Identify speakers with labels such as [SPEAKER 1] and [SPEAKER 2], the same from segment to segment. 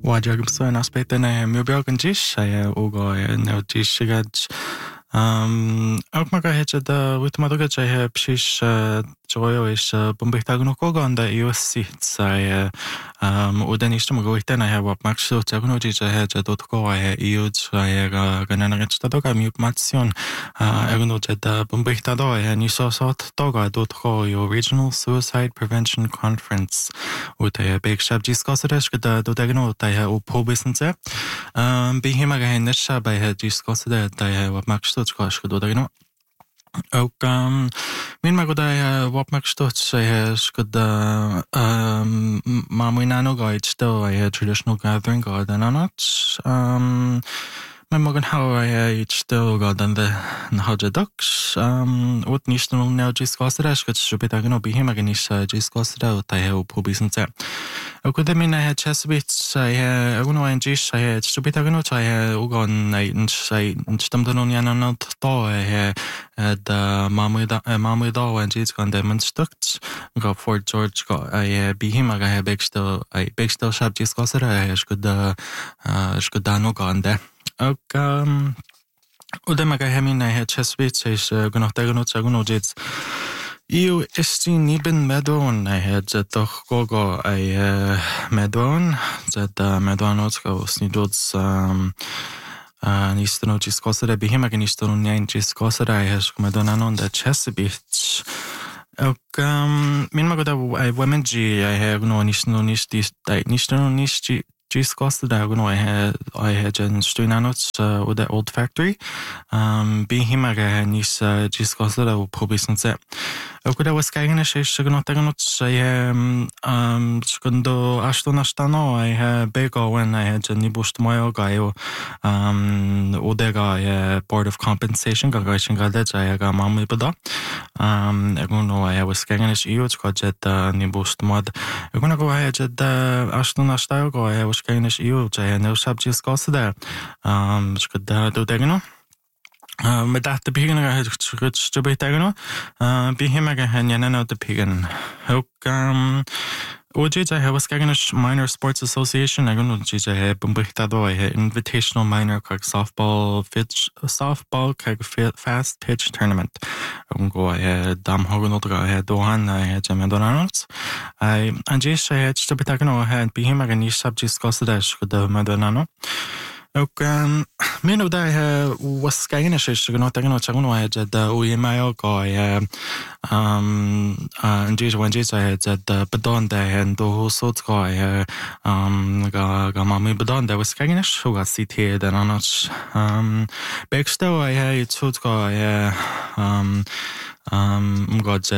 [SPEAKER 1] Wajar so an aspect na mubiagan jish ay ugo no jishigaj ook maar het de with mother hij precies joyo is bombitagun koga aan de USC zij udan is maar goed en hij wat max zo zeggen dat hij dat ko hij EU zij ganan het dat ook aan information even dat de bombitado hij niet zo soort toga dat ko Regional Suicide Prevention Conference uit hij big shop discussers dat dat hij op probesense behima hij net bij het discusseren dat hij wat max Stotskas gedaan. Ook min maar dat wat maakt stots is dat maar mijn naam gaat stel traditional gathering gaat en anders. Men mogen houden iets stil gaat dan de hadden ducks. Wat niet dan nou discusseren is dat je beter genoeg bij hem maar niet discusseren dat hij op proberen te. Ook dat men het Chesapeake hij ook nog een gist hij het je beter genoeg hij ook een zij stemde nog niet aan het touw hij de mamu daar en iets kan demonstreren. Gaat Fort George gaat hij bij hem maar hij bekstel schap discusseren hij is goed daar nog aan de. Ook udah maga hemin het Chesapeake is genoeg tegenut zeggen nog iets. Eu is die niet ben medon het toch gogo medon dat medon ook was niet dood niet nog iets kosten bij hem maar niet nog niet iets kosten hij is medon aan de Chesapeake. Ook min maga dat women G hij nog niet G's kosten daar genoeg hij het een stuinanot op de Old Factory. Bij hem maar niet G's kosten daar op proberen te. Ook dat was kijken is genoeg tegenut hij secondo ashton astano hij bego en hij het niet boost mooi gaio odega Board of Compensation gagation gadet hij ga mamu beda. Eguno hij was kijken is het gaat niet boost mod. Eguno go hij het ashton astao go hij was kijken is hij no subjects kosten daar. Schud daar doe tegeno. Met dat de begin het te betekenen. Begin maar gaan de begin. Ook OJ hij was kijken naar Minor Sports Association. Ik weet niet hij berichtado hij Invitational Minor kijk softball kijk fast pitch tournament. Ook go hij dam hogen onder hij dohan hij jammer donanus. Hij en je hij het te betekenen hij begin maar niet subjects kosten daar schudde met donano. Ook min of dat was kijken is genoeg tegenut zeggen hij dat OEMI ook hij en je hij dat bedon dat en door soort hij ga maar mee bedon dat was kijken is zo gaat CT dan anders backstel hij het soort hij God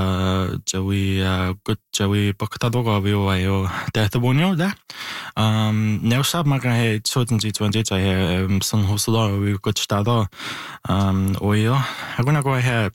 [SPEAKER 1] Joey Baktadoga wil Deathbonio da. Nou sab maar hij soorten iets van dit hij zo'n hoesel wil goed staan. Oyo. Hij kon ook hij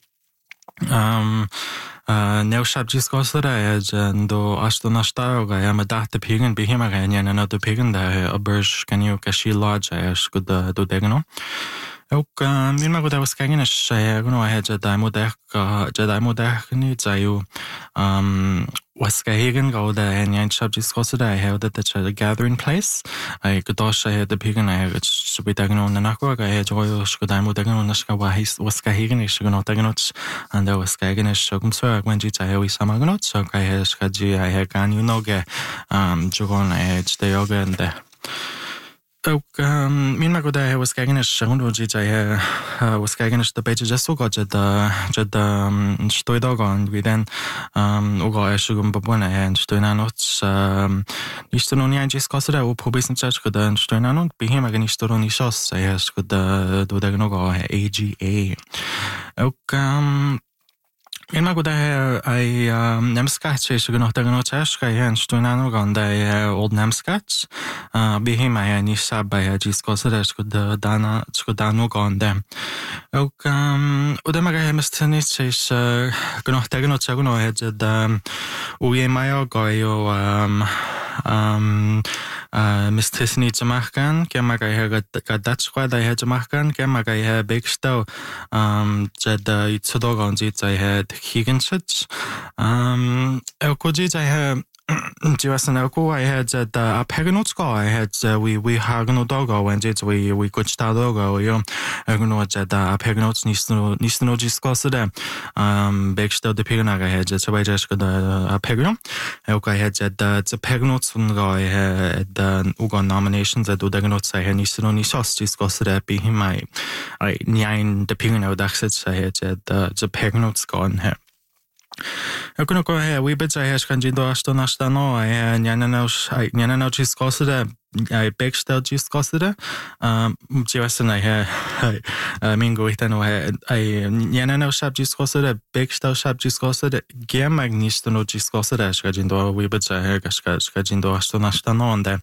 [SPEAKER 1] nou sab discusseren hij en do Ashton Staroga hij met dat pegen bij hem en een de pegen daar Burj kan je kashi lodge hij is goed do degeno. Ook min maar dat was kijken is hij gewoon hij Jedi modern niet zei was kijken gauw dat hij niet subjects kosten dat hij dat het een gathering place hij gedacht hij de pegen hij het zo beter genomen naar qua hij joyo Jedi modern naar qua hij was kijken is gewoon tegenut en dat was kijken is zo komt zo ik ben dit hij is samen genomen zo hij schat hij kan you know ge gewoon hij de yoga en de ook min maar dat hij was kijken is gewoon dat hij was kijken is de beetje just zo gaat dat stooi daar gaan we dan ook al is gewoon begonnen en stooi naar ons niet zo niet eens kosten dat op proberen te zeggen stooi naar ons bij hem niet zo niet zo hij is goed door dat nog al AGA ook min maar dat hij nemskats is genoeg tegenut hij en stooi naar nog aan dat old nemskats bij hem hij niet sab bij hij is kosten dat is goed daar nog aan dem ook udah maar hij mist niet is genoeg tegenut zeggen hij dat OEMI gaio mist niet te maken kan maar hij gaat dat squad hij te maken kan maar hij bekstel dat iets doorgaan ziet hij het gigantisch ook goed ziet hij Jiwasanako, I had a Paganotsko, I had we Haganodogo, and it's we could start logo, Agano at a Paganots Nisno Giscosida, Bexto the Piganaga had just a just got a Pagano. I had the Paganots I had the Ugon nominations at Udaganots, I had Nisno Nisos Giscosida, be him I nine the Pigano Daxits, I had the Paganots gone here. Ako ko we bet I has kanjido astano I nyanano chiscosida I begstel chiscosida jiwasan I mingo itano I nyanano shab chiscosida begstel shab chiscosida gemagnistono chiscosida skajindo we bet I skajindo astano and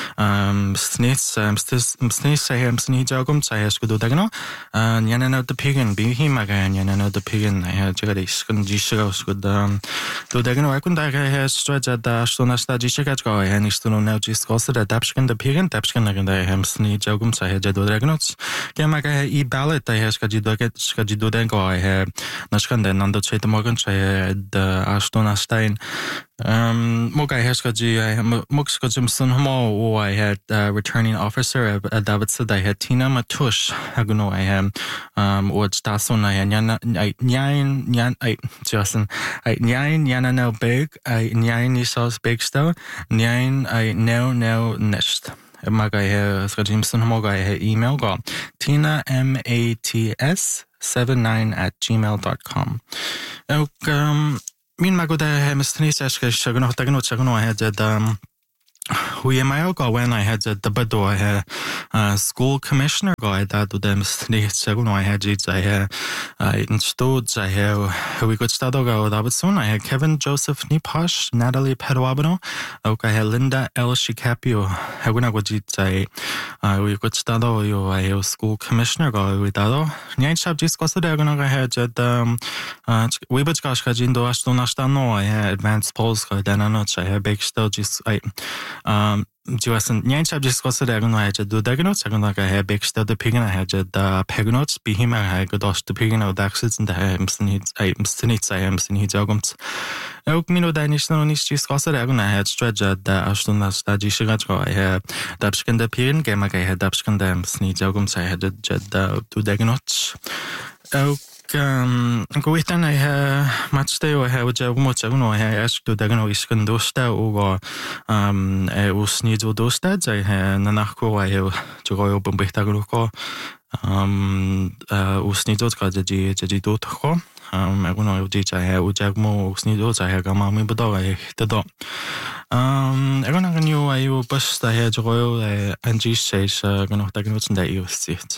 [SPEAKER 1] snis I am snijagum I has kudo dagno nyanano the pigin be him again nyanano the pigin I had jagadish kanjishos good do dagno I couldn't has stretch at the astona jishikago and is to know chiscosida dapskin the pigin dapskin again I am snijagum I had jado dragnots gemaga e ballot I has skajido dengo I had nashkan then on the chet morgan I had the astona stein Mogai Heskaji, I Mukskajim Sunhomo, I had returning officer, David said I had Tina Matush, Haguno, I am, or Stason, I Nyan, I Justin, I Nyan Yana big, I Nyan Nisos big stone, Nyan, I now nest. Magai Skajim Sunhomo, I had email go Tina MATS79@gmail.com. Min magoda hemstnis eskashagno tagno chagno I had who am I go when I had the bado I had school commissioner guy that to them chagno I had I had installed I had we could start go that soon I had Kevin Joseph Nipash Natalie Peruabano okay I had Linda L Shikapio haguna go I we could start go I had school commissioner guy with that nine shop discuss the gonna I had we but gosh kajindo astano I had advanced polls go then I had big still just Jiwasan nine shop discuss the gonna I had do dagnots I gonna I had big still the pig and I had the pegnots be him I had got the pig and daxits and the hamsnits I am sin jogums Mino Danish no nis discuss the gonna I had stretch at the astona stajishigago I had dapskin the pig and game I had dapskin them sneak jogums I had the two dagnots Gwythan I have much day I have which I asked to Dagano is can dosta or was needs or dostad I have Nanako I have to go open Behtago usnidos kaji dotko I know I have Ujagmo snidos I have Gamami Bodo I the dog I don't know I bust I had Royal and G says gonna take notes in that you see it.